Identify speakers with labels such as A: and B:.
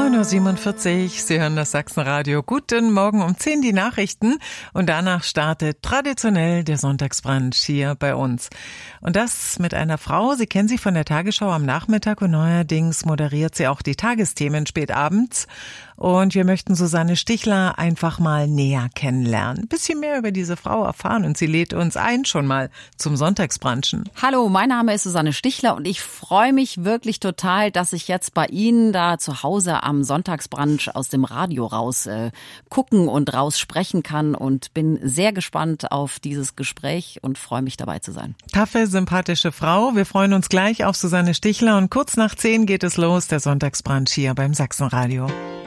A: 9:47 Uhr, Sie hören das Sachsenradio. Guten Morgen um 10 die Nachrichten und danach startet traditionell der Sonntagsbrunch hier bei uns. Und das mit einer Frau, Sie kennen sie von der Tagesschau am Nachmittag und neuerdings moderiert sie auch die Tagesthemen spät abends. Und wir möchten Susanne Stichler einfach mal näher kennenlernen. Ein bisschen mehr über diese Frau erfahren und sie lädt uns ein schon mal zum Sonntagsbrunchen.
B: Hallo, mein Name ist Susanne Stichler und ich freue mich wirklich total, dass ich jetzt bei Ihnen da zu Hause am Sonntagsbrunch aus dem Radio raus gucken und raus sprechen kann und bin sehr gespannt auf dieses Gespräch und freue mich dabei zu sein.
A: Taffe, sympathische Frau. Wir freuen uns gleich auf Susanne Stichler und kurz nach 10 geht es los, der Sonntagsbrunch hier beim Sachsenradio.